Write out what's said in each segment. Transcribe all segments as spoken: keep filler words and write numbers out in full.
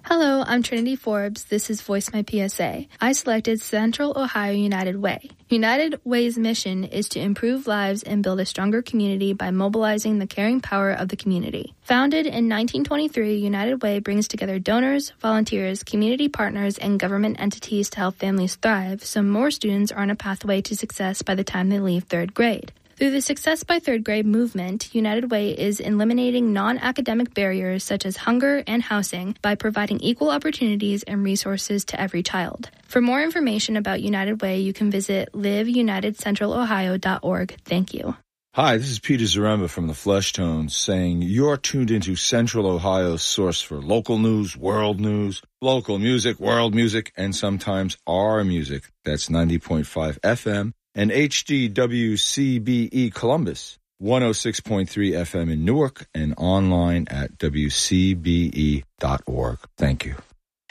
Hello, I'm Trinity Forbes. This is Voice My P S A. I selected Central Ohio United Way. United Way's mission is to improve lives and build a stronger community by mobilizing the caring power of the community. Founded in nineteen twenty-three, United Way brings together donors, volunteers, community partners, and government entities to help families thrive so more students are on a pathway to success by the time they leave third grade. Through the Success by Third Grade movement, United Way is eliminating non-academic barriers such as hunger and housing by providing equal opportunities and resources to every child. For more information about United Way, you can visit live united central ohio dot org. Thank you. Hi, this is Peter Zaremba from the Flesh Tones saying you're tuned into Central Ohio's source for local news, world news, local music, world music, and sometimes our music. That's ninety point five F M. And H D W C B E Columbus, one oh six point three F M in Newark, and online at w c b e dot org. Thank you.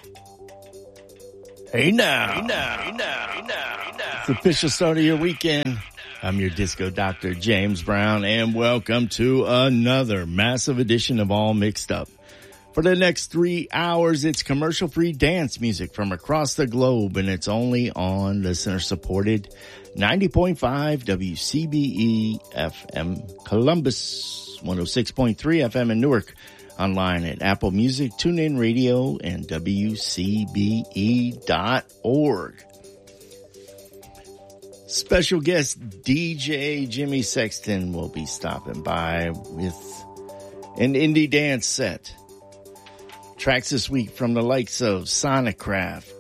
Hey now, hey now, hey now, hey now, hey now. It's the official start of your weekend. I'm your disco doctor, James Brown, and welcome to another massive edition of All Mixed Up. For the next three hours, it's commercial-free dance music from across the globe, and it's only on listener-supported ninety point five W C B E F M Columbus, one oh six point three F M in Newark, online at Apple Music, TuneIn Radio, and W C B E dot org. Special guest D J Jimmy Sexton will be stopping by with an indie dance set. Tracks this week from the likes of Sonicraft,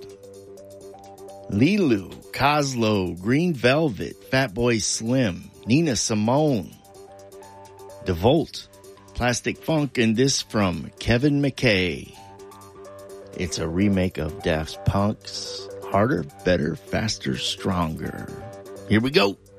Lilu, Coslow, Green Velvet, Fatboy Slim, Nina Simone, DeVolt, Plastic Funk, and this from Kevin McKay. It's a remake of Daft Punk's Harder, Better, Faster, Stronger. Here we go.